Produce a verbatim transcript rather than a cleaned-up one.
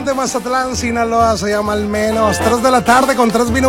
de Mazatlán, Sinaloa, se llama Al Menos. tres de la tarde con tres minutos.